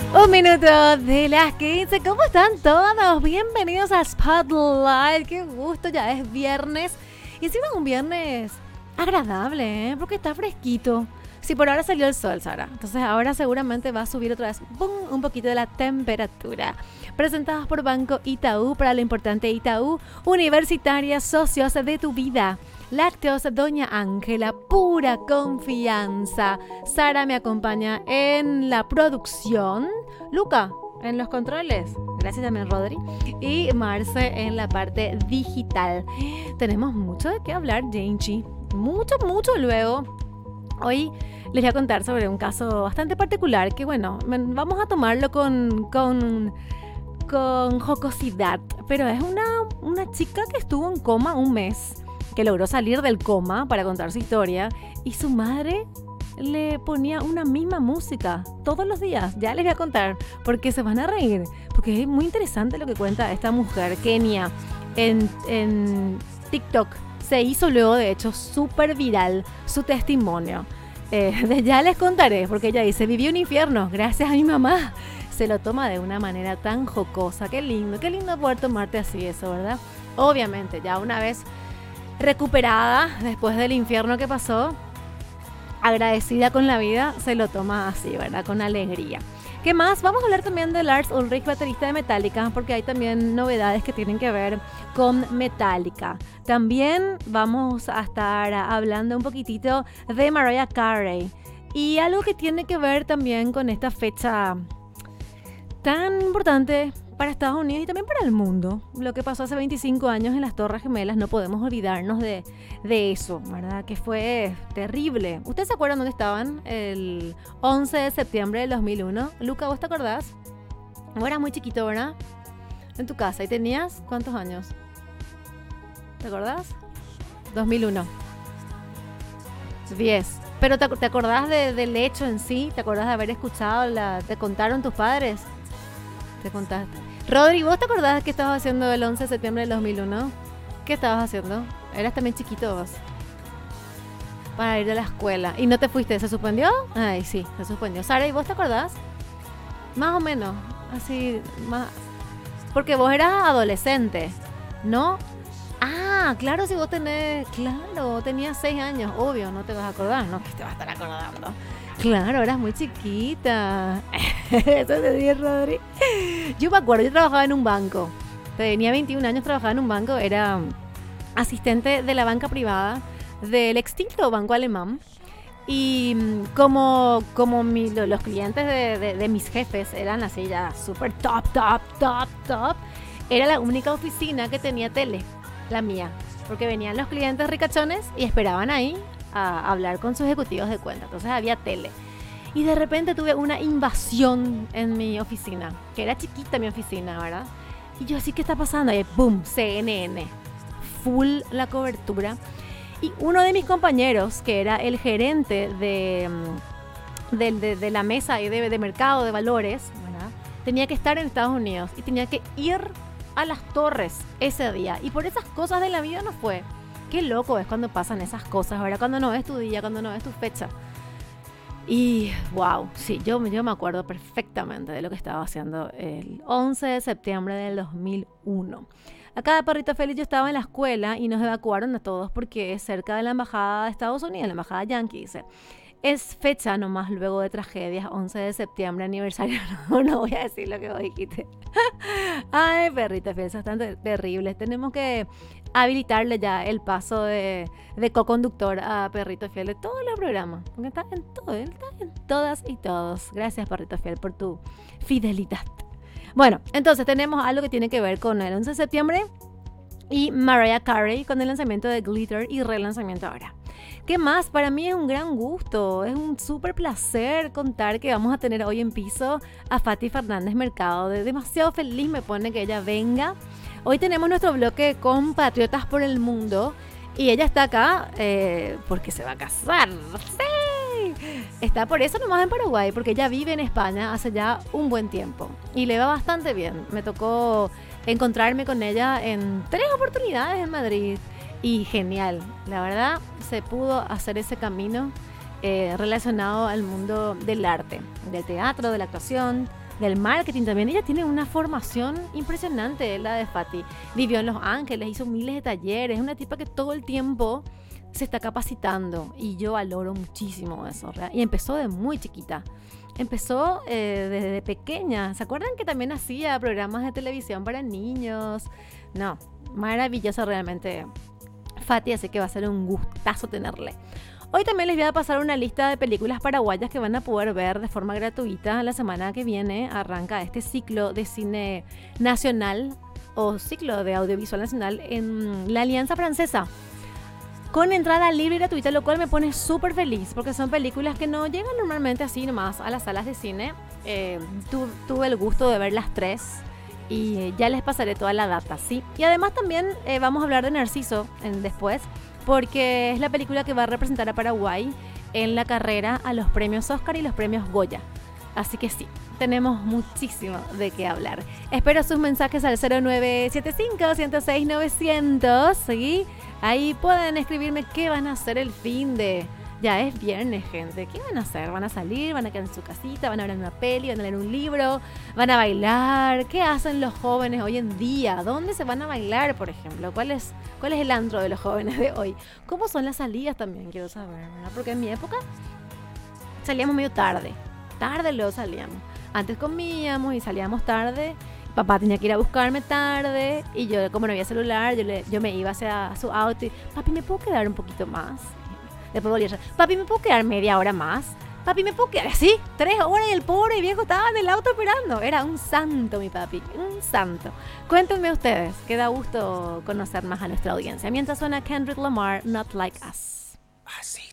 Un minuto de las 15. ¿Cómo están todos? Bienvenidos a Spotlight. Qué gusto, ya es viernes. Y encima es un viernes agradable, ¿eh? Porque está fresquito. Sí, por ahora salió el sol, Sara. Entonces ahora seguramente va a subir otra vez un poquito de la temperatura. Presentados por Banco Itaú para lo importante Itaú, Universitaria, socios de tu vida. Lácteos Doña Ángela, pura confianza. Sara me acompaña en la producción. Luca en los controles. Gracias también, Rodri. Y Marce en la parte digital. Tenemos mucho de qué hablar, Genchi. Mucho luego. Hoy les voy a contar sobre un caso bastante particular que, bueno, vamos a tomarlo con jocosidad. Pero es una chica que estuvo en coma un mes, que logró salir del coma para contar su historia, y su madre le ponía una misma música todos los días. Ya les voy a contar porque se van a reír, porque es muy interesante lo que cuenta esta mujer, Kenia, en TikTok. Se hizo luego, de hecho, súper viral su testimonio. Ya les contaré, porque ella dice, viví un infierno gracias a mi mamá. Se lo toma de una manera tan jocosa. Qué lindo poder tomarte así eso, ¿verdad? Obviamente, ya una vez recuperada después del infierno que pasó, agradecida con la vida, se lo toma así, ¿verdad? Con alegría. ¿Qué más? Vamos a hablar también de Lars Ulrich, baterista de Metallica, porque hay también novedades que tienen que ver con Metallica. También vamos a estar hablando un poquitito de Mariah Carey y algo que tiene que ver también con esta fecha tan importante para Estados Unidos y también para el mundo. Lo que pasó hace 25 años en las Torres Gemelas, no podemos olvidarnos de eso, ¿verdad? Que fue terrible. ¿Ustedes se acuerdan dónde estaban el 11 de septiembre del 2001? Luca, ¿vos te acordás? Vos eras muy chiquito, ¿verdad? En tu casa. ¿Y tenías cuántos años? ¿Te acordás? 2001. 10. ¿Pero te acordás del hecho en sí? ¿Te acordás de haber escuchado? ¿Te contaron tus padres? ¿Te contaste? Rodri, ¿vos te acordás qué estabas haciendo el 11 de septiembre del 2001? ¿Qué estabas haciendo? Eras también chiquito vos. Para ir a la escuela. ¿Y no te fuiste? ¿Se suspendió? Ay, sí, se suspendió. Sara, ¿y vos te acordás? Más o menos. Así, más. Porque vos eras adolescente, ¿no? Ah, claro, si vos tenés. Claro, tenías 6 años. Obvio, no te vas a acordar. No, que te vas a estar acordando. Claro, eras muy chiquita. Eso te dije, Rodri. Yo me acuerdo, yo trabajaba en un banco. Tenía 21 años, trabajaba en un banco. Era asistente de la banca privada del extinto Banco Alemán. Y como los clientes de mis jefes eran así ya súper top, era la única oficina que tenía tele, la mía. Porque venían los clientes ricachones y esperaban ahí a hablar con sus ejecutivos de cuenta. Entonces había tele. Y de repente tuve una invasión en mi oficina, que era chiquita mi oficina, ¿verdad? Y yo así, ¿qué está pasando? Y boom, CNN, full la cobertura. Y uno de mis compañeros, que era el gerente de la mesa de mercado de valores, ¿verdad? Tenía que estar en Estados Unidos y tenía que ir a las Torres ese día. Y por esas cosas de la vida no fue. Qué loco es cuando pasan esas cosas, ¿verdad? Cuando no ves tu día, cuando no ves tu fecha. Y wow, sí, yo me acuerdo perfectamente de lo que estaba haciendo el 11 de septiembre del 2001. Acá de Perrito Feliz yo estaba en la escuela y nos evacuaron a todos porque es cerca de la embajada de Estados Unidos, la embajada yankee, dice. Es fecha nomás luego de tragedias, 11 de septiembre, aniversario. No voy a decir lo que vos dijiste. Ay, Perrito Feliz, bastante terribles. Tenemos que habilitarle ya el paso de co-conductor a Perrito Fiel de todos los programas, porque está en todo, él está en todas y todos. Gracias, Perrito Fiel, por tu fidelidad. Bueno, entonces tenemos algo que tiene que ver con el 11 de septiembre y Mariah Carey con el lanzamiento de Glitter y relanzamiento ahora. ¿Qué más? Para mí es un gran gusto, es un súper placer contar que vamos a tener hoy en piso a Fati Fernández Mercado. Demasiado feliz me pone que ella venga. Hoy tenemos nuestro bloque con Patriotas por el Mundo y ella está acá porque se va a casar. ¡Sí! Está por eso nomás en Paraguay, porque ella vive en España hace ya un buen tiempo y le va bastante bien. Me tocó encontrarme con ella en 3 oportunidades en Madrid y genial. La verdad, se pudo hacer ese camino relacionado al mundo del arte, del teatro, de la actuación, del marketing también. Ella tiene una formación impresionante, la de Fati. Vivió en Los Ángeles, hizo miles de talleres. Es una tipa que todo el tiempo se está capacitando y yo valoro muchísimo eso, ¿verdad? Y empezó de muy chiquita. Empezó desde pequeña. ¿Se acuerdan que también hacía programas de televisión para niños? No, maravillosa realmente Fati, así que va a ser un gustazo tenerle. Hoy también les voy a pasar una lista de películas paraguayas que van a poder ver de forma gratuita. La semana que viene arranca este ciclo de cine nacional o ciclo de audiovisual nacional en la Alianza Francesa, con entrada libre y gratuita, lo cual me pone súper feliz porque son películas que no llegan normalmente así nomás a las salas de cine. Tuve el gusto de ver las 3 y ya les pasaré toda la data, ¿sí? Y además también vamos a hablar de Narciso después, porque es la película que va a representar a Paraguay en la carrera a los premios Oscar y los premios Goya. Así que sí, tenemos muchísimo de qué hablar. Espero sus mensajes al 0975-106-900, ¿sí? Ahí pueden escribirme qué van a hacer el fin de... Ya es viernes, gente. ¿Qué van a hacer? ¿Van a salir? ¿Van a quedar en su casita? ¿Van a ver una peli? ¿Van a leer un libro? ¿Van a bailar? ¿Qué hacen los jóvenes hoy en día? ¿Dónde se van a bailar, por ejemplo? ¿Cuál es el antro de los jóvenes de hoy? ¿Cómo son las salidas también? Quiero saber, ¿verdad? Porque en mi época salíamos medio tarde. Tarde luego salíamos. Antes comíamos y salíamos tarde. Papá tenía que ir a buscarme tarde y yo, como no había celular, yo me iba hacia su auto y, papi, ¿me puedo quedar un poquito más? Después volvía a decir, papi, ¿me puedo quedar media hora más? Papi, ¿me puedo quedar así? 3 horas y el pobre viejo estaba en el auto esperando. Era un santo, mi papi, un santo. Cuéntenme ustedes, que da gusto conocer más a nuestra audiencia. Mientras suena Kendrick Lamar, Not Like Us. Así.